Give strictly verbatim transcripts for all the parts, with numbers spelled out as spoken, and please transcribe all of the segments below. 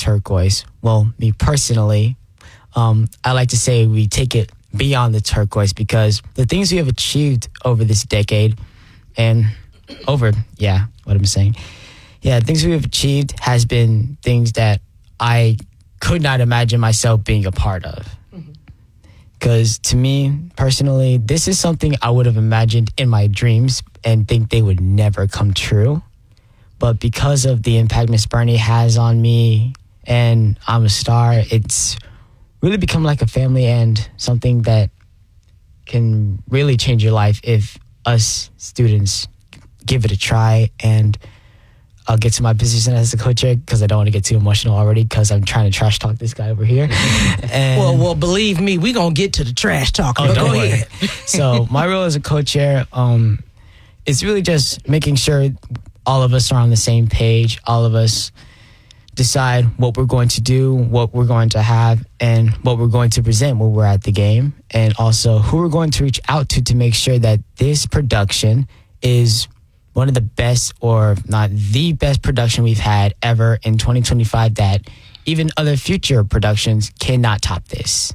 turquoise. Well, me personally, um, I like to say we take it beyond the turquoise because the things we have achieved over this decade and over, yeah, what I'm saying. Yeah, things we have achieved has been things that I could not imagine myself being a part of. Because to me, personally, this is something I would have imagined in my dreams and think they would never come true. But because of the impact Miss Bernie has on me and I'm a star, it's really become like a family and something that can really change your life if us students give it a try. And I'll get to my position as a coach because I don't want to get too emotional already because I'm trying to trash talk this guy over here. And well, well, believe me, we're going to get to the trash talk. Oh, but don't go worry. ahead. So my role as a coach here, um, it's really just making sure all of us are on the same page. All of us decide what we're going to do, what we're going to have, and what we're going to present when we're at the game. And also who we're going to reach out to to make sure that this production is one of the best, or if not the best production we've had ever in twenty twenty-five, that even other future productions cannot top this.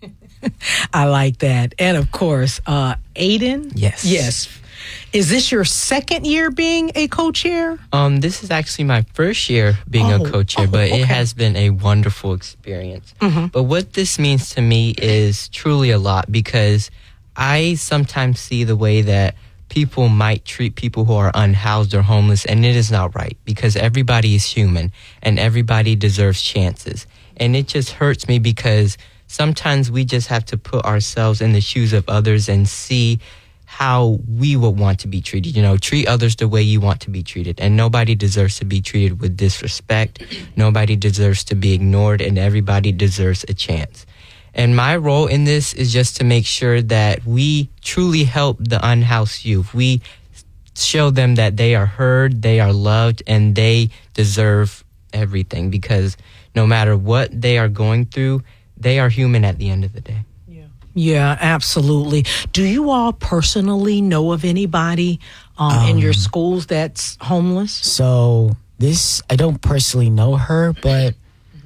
I like that. And of course, uh, Aiden. Yes. Yes. Is this your second year being a co-chair? Um, this is actually my first year being Oh, a co-chair, oh, but okay. it has been a wonderful experience. Mhm. But what this means to me is truly a lot because I sometimes see the way that people might treat people who are unhoused or homeless, and it is not right because everybody is human and everybody deserves chances. And it just hurts me because sometimes we just have to put ourselves in the shoes of others and see how we would want to be treated. You know, treat others the way you want to be treated. And nobody deserves to be treated with disrespect. Nobody deserves to be ignored, and everybody deserves a chance. And my role in this is just to make sure that we truly help the unhoused youth. We show them that they are heard, they are loved, and they deserve everything because no matter what they are going through, they are human at the end of the day. Yeah, absolutely. Do you all personally know of anybody um, Um, in your schools that's homeless? So this, I don't personally know her, but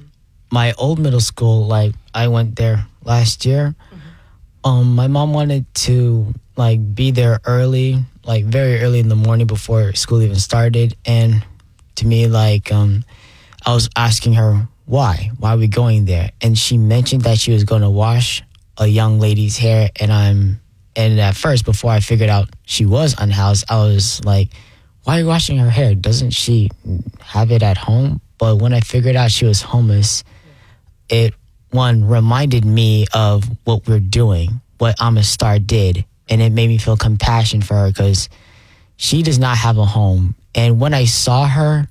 my old middle school, like I went there last year. Um, my mom wanted to like be there early, like very early in the morning before school even started. And to me, like um, I was asking her why, why are we going there? And she mentioned that she was going to wash a young lady's hair, and I'm and at first, before I figured out she was unhoused, I was like, why are you washing her hair? Doesn't she have it at home? But when I figured out she was homeless, it one reminded me of what we're doing, what I'm a Star did, and it made me feel compassion for her because she does not have a home. And when I saw her,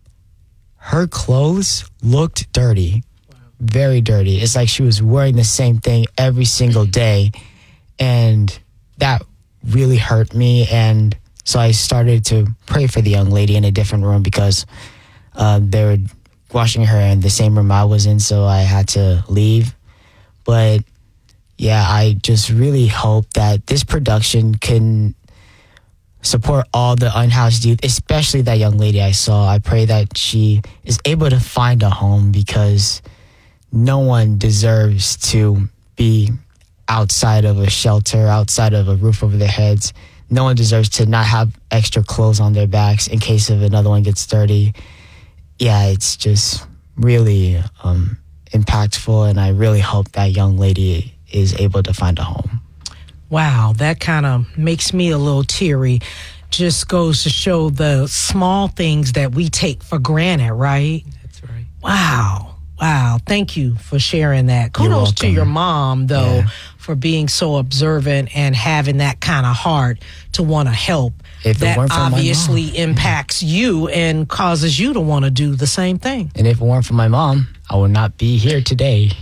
her clothes looked dirty. Very dirty. It's like she was wearing the same thing every single day. And that really hurt me. And so I started to pray for the young lady in a different room because uh, they were washing her in the same room I was in. So I had to leave. But yeah, I just really hope that this production can support all the unhoused youth, especially that young lady I saw. I pray that she is able to find a home because no one deserves to be outside of a shelter, outside of a roof over their heads. No one deserves to not have extra clothes on their backs in case if another one gets dirty. Yeah, it's just really um, impactful, and I really hope that young lady is able to find a home. Wow, that kind of makes me a little teary. Just goes to show the small things that we take for granted, right? That's right. Wow. Wow. Thank you for sharing that. Kudos to your mom, though, Yeah. for being so observant and having that kind of heart to want to help. If it that weren't for my obviously mom. impacts you and causes you to want to do the same thing. And if it weren't for my mom, I would not be here today.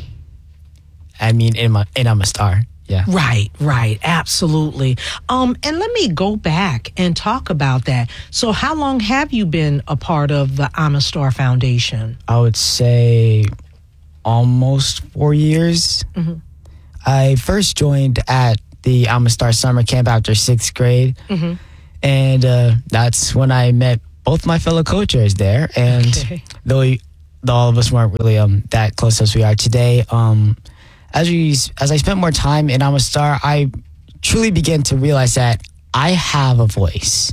I mean, and, my, and I'm a Star. Yeah. Right, right. Absolutely. Um, and let me go back and talk about that. So how long have you been a part of the I'm a Star Foundation? I would say almost four years. Mm-hmm. I first joined at the I'm a Star summer camp after sixth grade. Mm-hmm. And uh, that's when I met both my fellow coaches there. And Okay. though all of us weren't really um that close as we are today. Um, as we as I spent more time in I'm a Star, I truly began to realize that I have a voice.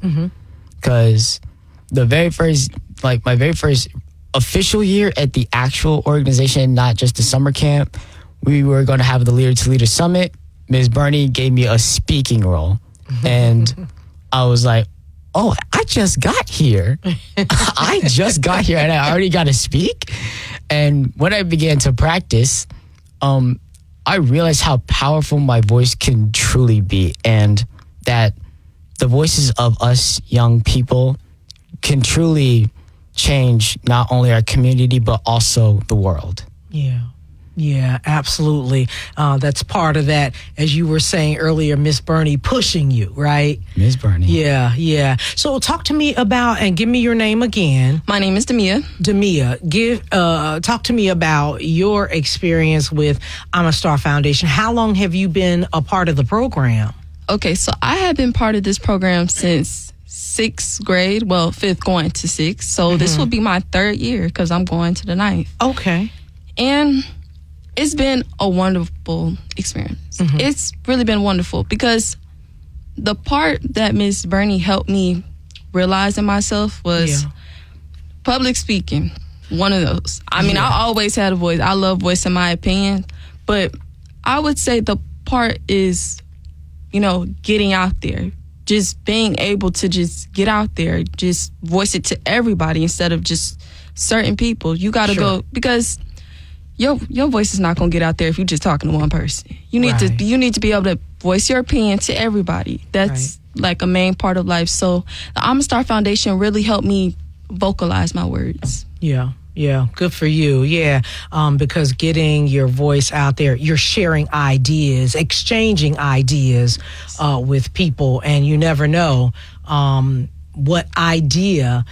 Because the very first, like my very first official year at the actual organization, not just the summer camp, we were going to have the Leader to Leader Summit. Miz Bernie gave me a speaking role, and I was like, oh, I just got here. I just got here and I already got to speak. And when I began to practice, um, I realized how powerful my voice can truly be, and that the voices of us young people can truly change not only our community, but also the world. Yeah. Yeah, absolutely. Uh, that's part of that, as you were saying earlier, Miss Bernie pushing you, right? Miz Bernie. Yeah, yeah. So talk to me about, and give me your name again. My name is Demia. Demia, give uh, talk to me about your experience with I'm a Star Foundation. How long have you been a part of the program? Okay, so I have been part of this program since sixth grade, well, fifth going to sixth. So mm-hmm. this will be my third year because I'm going to the ninth. Okay. And it's been a wonderful experience. Mm-hmm. It's really been wonderful because the part that Miss Bernie helped me realize in myself was yeah. public speaking. One of those. I mean, yeah. I always had a voice. I love voicing my opinion, but I would say the part is, you know, getting out there, just being able to just get out there, just voice it to everybody instead of just certain people. You got to sure. go because your your voice is not going to get out there if you're just talking to one person. You need right. to you need to be able to voice your opinion to everybody. That's right. like a main part of life. So the I'm a Star Foundation really helped me vocalize my words. Yeah. Yeah, good for you. Yeah, um, because getting your voice out there, you're sharing ideas, exchanging ideas uh, with people, and you never know um, what idea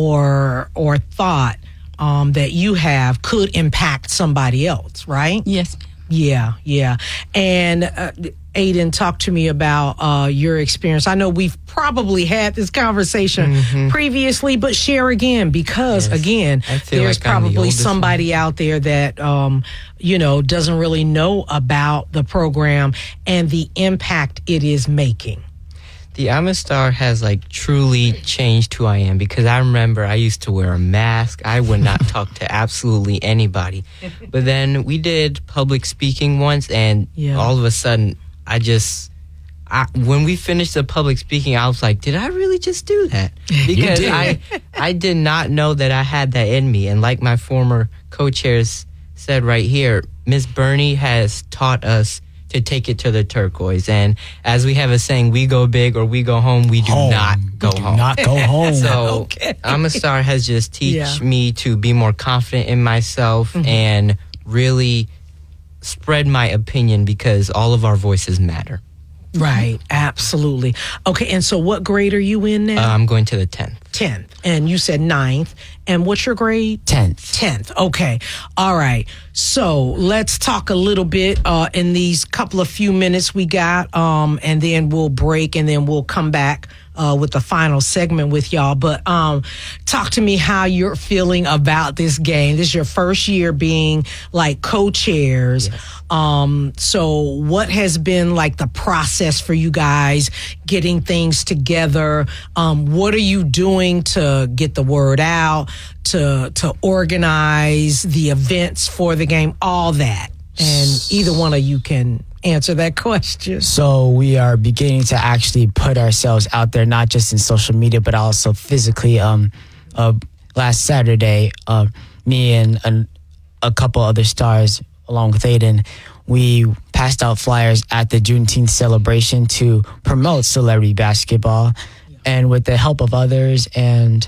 or or thought um, that you have could impact somebody else, right? Yes. Yeah, yeah. And uh, Aiden, talk to me about uh, your experience. I know we've probably had this conversation mm-hmm. previously, but share again because, yes. again, there's like probably the somebody one. out there that, um, you know, doesn't really know about the program and the impact it is making. The I'm a Star has like truly changed who I am because I remember I used to wear a mask. I would not talk to absolutely anybody. But then we did public speaking once, and yeah. all of a sudden, I just, I, when we finished the public speaking, I was like, did I really just do that? Because I, I did not know that I had that in me. And like my former co-chairs said right here, Miss Bernie has taught us to take it to the turquoise. And as we have a saying, we go big or we go home, we do home. not go we do home. not go home. So okay. I'm a Star has just teach yeah. me to be more confident in myself mm-hmm. and really spread my opinion because all of our voices matter. Right, absolutely. Okay, and so what grade are you in now? Uh, I'm going to the tenth. tenth. And you said ninth. And what's your grade? tenth. tenth. Okay. All right. So let's talk a little bit uh, in these couple of few minutes we got, um, and then we'll break, and then we'll come back uh, with the final segment with y'all. But um, talk to me how you're feeling about this game. This is your first year being like co-chairs. Yes. Um, so what has been like the process for you guys getting things together? Um, what are you doing to get the word out, to to organize the events for the game, all that? And either one of you can answer that question. So we are beginning to actually put ourselves out there, not just in social media, but also physically. Um, uh, last Saturday, uh, me and an, a couple other stars, along with Aiden, we passed out flyers at the Juneteenth celebration to promote celebrity basketball, yeah. and with the help of others. And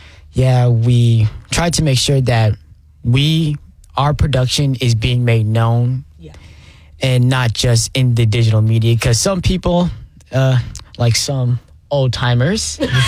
yeah, we tried to make sure that we, our production is being made known, yeah. and not just in the digital media, because some people, uh, like some old timers. um,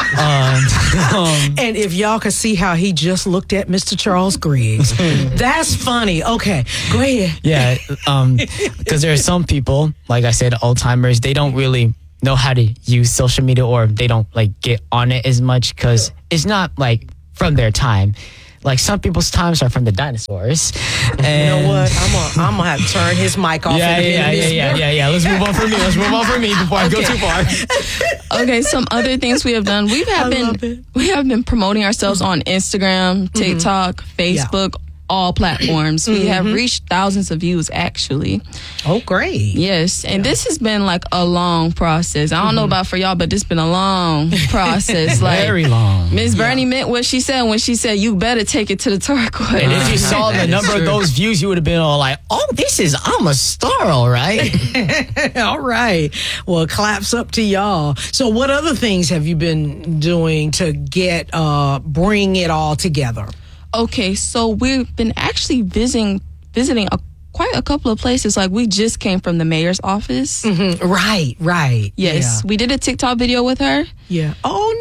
um, and if y'all could see how he just looked at Mister Charles Griggs, that's funny. Okay, go ahead. Yeah, um, because there are some people, like I said, old timers, they don't really know how to use social media, or they don't like get on it as much because it's not like from their time. Like some people's times are from the dinosaurs. And You know what? I'm gonna I'm gonna have to turn his mic off. Yeah, in a yeah, yeah, minute. yeah, yeah, yeah. Let's move on from me. Let's move on from me before I go too far. Okay, some other things we have done. We have I love been it. we have been promoting ourselves on Instagram, TikTok, Facebook, all platforms. We have reached thousands of views actually. Oh, great. Yes, and this has been like a long process. I don't know about for y'all, but this been a long process. Like Very long. Miss Bernie meant what she said when she said, "You better take it to the turquoise." And if you saw the That is number of true. those views, you would have been all like, "Oh, this is I'm a star, all right." All right. Well, claps up to y'all. So what other things have you been doing to get, uh, bring it all together? Okay, so we've been actually visiting visiting a, quite a couple of places. Like we just came from the mayor's office. Mm, Right, right. Yes, we did a TikTok video with her. Yeah. yeah. Oh,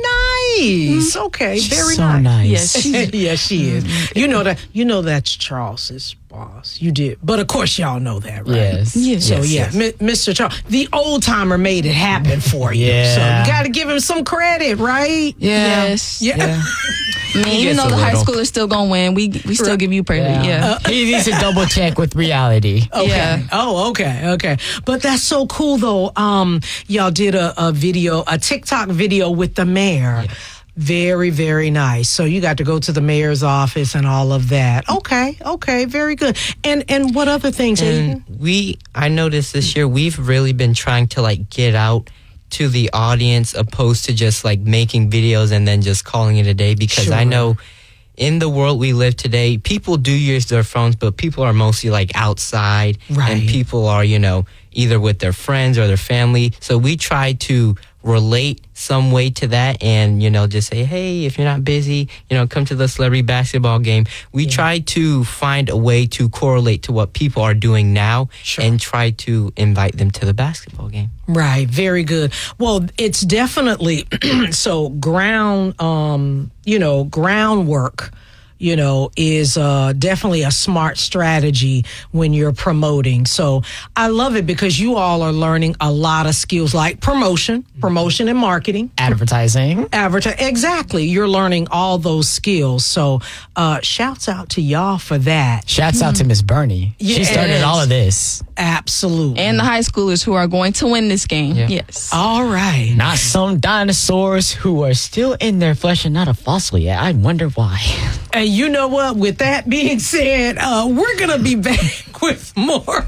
nice. Okay, very so nice. nice. Yes, she's yeah, she is. You know that. You know that's Charles's boss. You did, but of course y'all know that, right? Yes. Yes. So Yes, yeah, yes. Mi- Mister Charles, the old timer made it happen for you. Yeah. So you got to give him some credit, right? Yeah. Yes. Yeah. Yeah. I mean, even gets though a the high little. school is still gonna win, we we still give you credit. Yeah. he needs to double check with reality. Okay. Yeah. Oh, okay. Okay. But that's so cool though. Um, y'all did a, a video, a TikTok video with the mayor. Very, very nice. So you got to go to the mayor's office and all of that. Okay. Okay. Very good. And and what other things, Aiden? And we, I noticed this year, we've really been trying to like get out to the audience opposed to just like making videos and then just calling it a day, because I Sure. know in the world we live today, people do use their phones, but people are mostly like outside, Right. and people are, you know, either with their friends or their family. So we try to relate some way to that and, you know, just say, hey, if you're not busy, you know, come to the celebrity basketball game. We try to find a way to correlate to what people are doing now Sure. and try to invite them to the basketball game. Right, very good. Well, it's definitely so ground um, you know, groundwork, you know, is uh definitely a smart strategy when you're promoting. So I love it because you all are learning a lot of skills like promotion, promotion and marketing. Advertising. Advertise exactly. You're learning all those skills. So uh shouts out to y'all for that. Shouts out to Miss Bernie. She started Yes. all of this. Absolutely. And the high schoolers who are going to win this game. Yeah. Yes. all right. Not some dinosaurs who are still in their flesh and not a fossil yet. I wonder why. And you know what? With that being said, uh, we're going to be back with more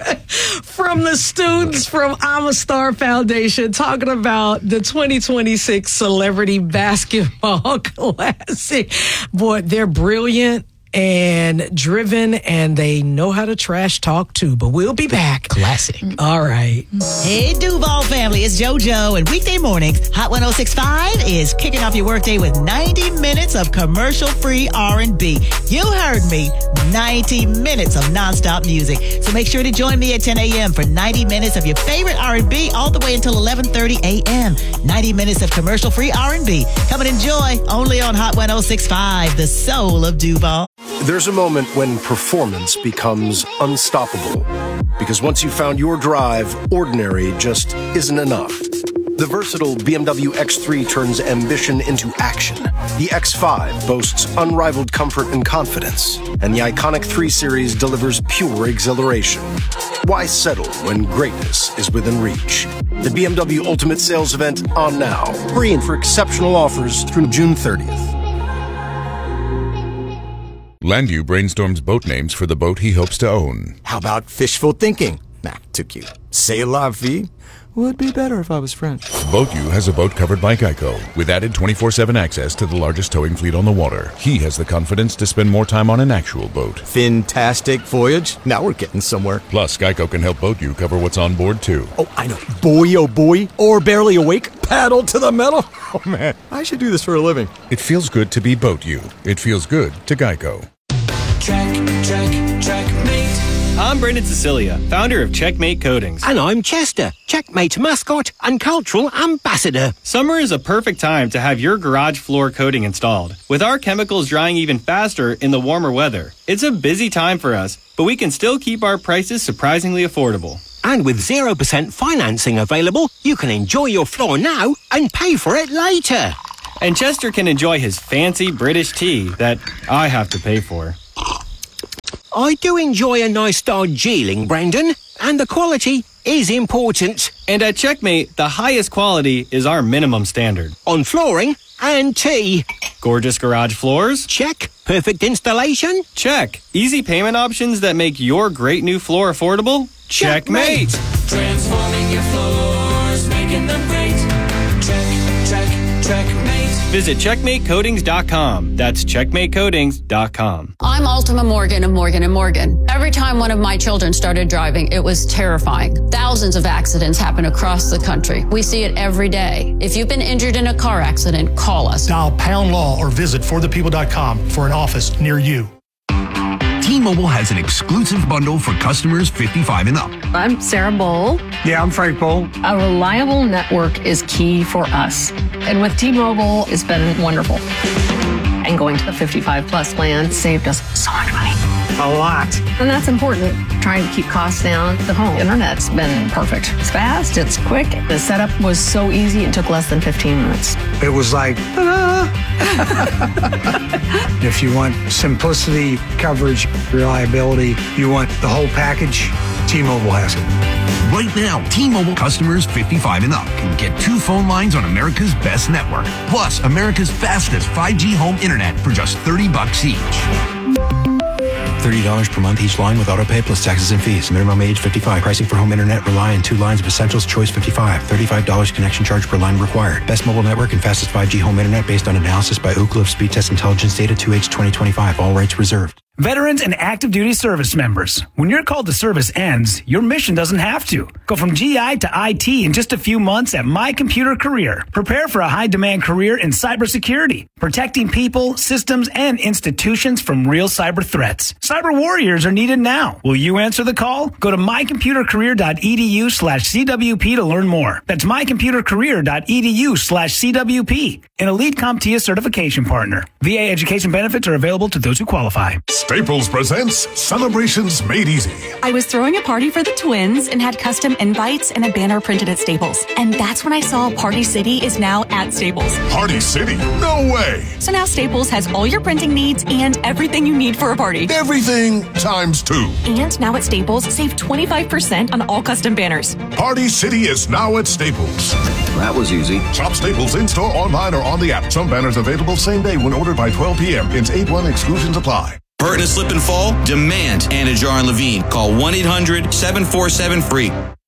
from the students from I'm a Star Foundation talking about the twenty twenty-six Celebrity Basketball Classic. Boy, they're brilliant and driven, and they know how to trash talk too. But we'll be back. Classic. All right. Hey, Duval family, it's JoJo, and weekday mornings, Hot one oh six point five is kicking off your workday with ninety minutes of commercial-free R and B. You heard me, ninety minutes of nonstop music. So make sure to join me at ten a.m. for ninety minutes of your favorite R and B all the way until eleven thirty a.m. ninety minutes of commercial-free R and B. Come and enjoy only on Hot one oh six point five, the soul of Duval. There's a moment when performance becomes unstoppable. Because once you've found your drive, ordinary just isn't enough. The versatile B M W X three turns ambition into action. The X five boasts unrivaled comfort and confidence. And the iconic three Series delivers pure exhilaration. Why settle when greatness is within reach? The B M W Ultimate Sales Event on now. Hurry in for exceptional offers through June thirtieth. Landu brainstorms boat names for the boat he hopes to own. How about fishful thinking? Nah, too cute. C'est la vie? Would be better if I was French. BoatU has a boat covered by Geico, with added twenty-four seven access to the largest towing fleet on the water. He has the confidence to spend more time on an actual boat. Fantastic voyage. Now we're getting somewhere. Plus, Geico can help BoatU cover what's on board, too. Oh, I know. Boy, oh boy. Or barely awake. Paddle to the metal. Oh, man. I should do this for a living. It feels good to be BoatU. It feels good to Geico. Track, track, trackmate. I'm Brendan Cecilia, founder of Checkmate Coatings. And I'm Chester, Checkmate mascot and cultural ambassador. Summer is a perfect time to have your garage floor coating installed. With our chemicals drying even faster in the warmer weather, it's a busy time for us, but we can still keep our prices surprisingly affordable. And with zero percent financing available, you can enjoy your floor now and pay for it later. And Chester can enjoy his fancy British tea that I have to pay for. I do enjoy a nice Darjeeling, Brandon, and the quality is important. And at Checkmate, the highest quality is our minimum standard. On flooring and tea. Gorgeous garage floors? Check. Perfect installation? Check. Easy payment options that make your great new floor affordable? Checkmate! Transforming your floors, making them great. Check, check, checkmate. Visit checkmate coatings dot com. That's checkmate coatings dot com. I'm Ultima Morgan of Morgan and Morgan. Every time one of my children started driving, it was terrifying. Thousands of accidents happen across the country. We see it every day. If you've been injured in a car accident, call us. Dial pound law or visit for the people dot com for an office near you. T-Mobile has an exclusive bundle for customers fifty-five and up. I'm Sarah Bowl. Yeah, I'm Frank Bowl. A reliable network is key for us. And with T-Mobile, it's been wonderful. And going to the fifty-five plus plan saved us so much money. A lot. And that's important. Trying to keep costs down. The home internet's been perfect. It's fast, it's quick. The setup was so easy, it took less than fifteen minutes. It was like, ah. If you want simplicity, coverage, reliability, you want the whole package, T-Mobile has it. Right now, T-Mobile customers fifty-five and up can get two phone lines on America's best network, plus America's fastest five G home internet for just thirty bucks each. thirty dollars per month each line with autopay plus taxes and fees. Minimum age fifty-five. Pricing for home internet rely on two lines of Essentials Choice fifty-five. thirty-five dollars connection charge per line required. Best mobile network and fastest five G home internet based on analysis by Ookla of Speed Test Intelligence data two H twenty twenty-five. All rights reserved. Veterans and active duty service members, when your call to service ends, your mission doesn't have to. Go from G I to I T in just a few months at My Computer Career. Prepare for a high-demand career in cybersecurity, protecting people, systems, and institutions from real cyber threats. Cyber warriors are needed now. Will you answer the call? Go to mycomputercareer.edu slash CWP to learn more. That's mycomputercareer.edu slash CWP. An elite CompTIA certification partner. V A education benefits are available to those who qualify. Staples presents Celebrations Made Easy. I was throwing a party for the twins and had custom invites and a banner printed at Staples. And that's when I saw Party City is now at Staples. Party City? No way! So now Staples has all your printing needs and everything you need for a party. Everything times two. And now at Staples, save twenty-five percent on all custom banners. Party City is now at Staples. That was easy. Shop Staples in-store, online, or on the app. Some banners available same day when ordered by twelve p.m. Ins eight one exclusions apply. Hurt and slip and fall? Demand Anna Jar and Levine. Call one eight hundred seven four seven free.